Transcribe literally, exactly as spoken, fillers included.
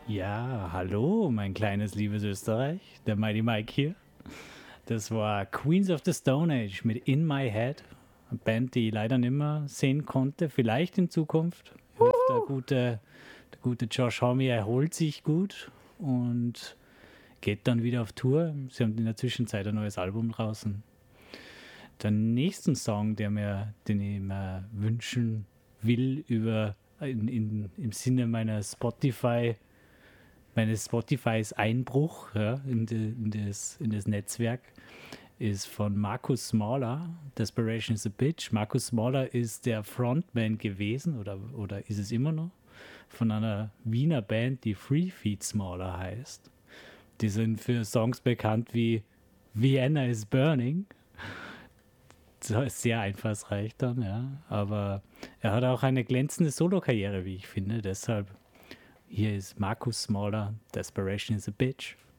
Ja, hallo, mein kleines liebes Österreich, der Mighty Mike hier. Das war Queens of the Stone Age mit In My Head, eine Band, die ich leider nicht mehr sehen konnte, vielleicht in Zukunft. Ich hoffe, der gute, der gute Josh Homme erholt sich gut und geht dann wieder auf Tour. Sie haben in der Zwischenzeit ein neues Album draußen. Der nächsten Song, der mir, den ich mir wünschen will, über in, in, im Sinne meiner Spotify meines Spotifys Einbruch, ja, in, de, in, das, in das Netzwerk, ist von Markus Smaller. Desperation is a Bitch. Markus Smaller ist der Frontman gewesen oder, oder ist es immer noch von einer Wiener Band, die Free Feet Smaller heißt. Die sind für Songs bekannt wie Vienna is Burning. Das ist sehr einfallsreich dann, ja. Aber er hat auch eine glänzende Solokarriere, wie ich finde. Deshalb hier ist Markus Smaller, Desperation is a Bitch.